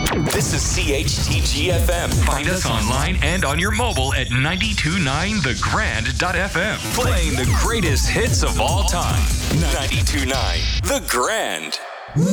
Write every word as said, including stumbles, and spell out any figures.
This is C H T G F M. Find us online and on your mobile at ninety-two point nine the grand dot f m. Playing the greatest hits of all time. ninety-two point nine The Grand.